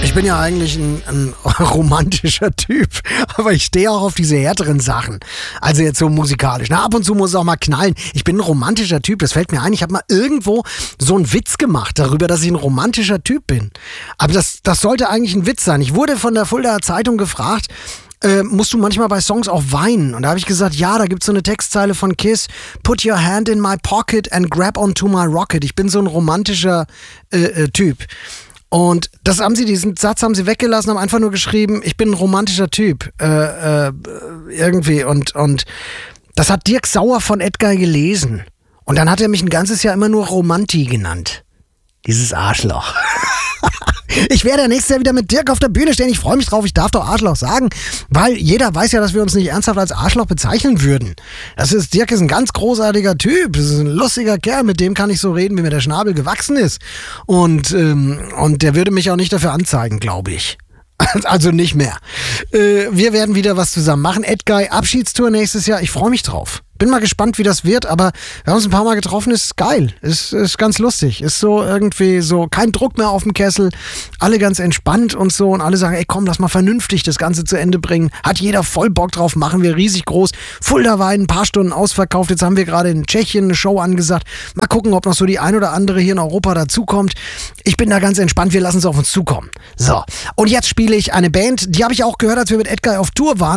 Ich bin ja eigentlich ein romantischer Typ, aber ich stehe auch auf diese härteren Sachen. Also jetzt so musikalisch. Na, ab und zu muss es auch mal knallen. Ich bin ein romantischer Typ, das fällt mir ein. Ich habe mal irgendwo so einen Witz gemacht darüber, dass ich ein romantischer Typ bin. Aber das sollte eigentlich ein Witz sein. Ich wurde von der Fuldaer Zeitung gefragt, musst du manchmal bei Songs auch weinen? Und da habe ich gesagt, ja, da gibt's so eine Textzeile von Kiss, Put your hand in my pocket and grab onto my rocket. Ich bin so ein romantischer Typ. Und diesen Satz haben sie weggelassen, haben einfach nur geschrieben, ich bin ein romantischer Typ. Irgendwie. Und das hat Dirk Sauer von Edguy gelesen. Und dann hat er mich ein ganzes Jahr immer nur Romanti genannt. Dieses Arschloch. Ich werde nächstes Jahr wieder mit Dirk auf der Bühne stehen. Ich freue mich drauf. Ich darf doch Arschloch sagen, weil jeder weiß ja, dass wir uns nicht ernsthaft als Arschloch bezeichnen würden. Dirk ist ein ganz großartiger Typ. Das ist ein lustiger Kerl. Mit dem kann ich so reden, wie mir der Schnabel gewachsen ist. Und der würde mich auch nicht dafür anzeigen, glaube ich. Also nicht mehr. Wir werden wieder was zusammen machen. Edguy, Abschiedstour nächstes Jahr. Ich freue mich drauf. Bin mal gespannt, wie das wird, aber wir haben uns ein paar Mal getroffen, ist geil, ist ganz lustig, ist so irgendwie so kein Druck mehr auf dem Kessel, alle ganz entspannt und so und alle sagen, ey komm, lass mal vernünftig das Ganze zu Ende bringen, hat jeder voll Bock drauf, machen wir riesig groß, Fulda war in ein paar Stunden ausverkauft, jetzt haben wir gerade in Tschechien eine Show angesagt, mal gucken, ob noch so die ein oder andere hier in Europa dazukommt, ich bin da ganz entspannt, wir lassen es auf uns zukommen. So, und jetzt spiele ich eine Band, die habe ich auch gehört, als wir mit Edguy auf Tour waren.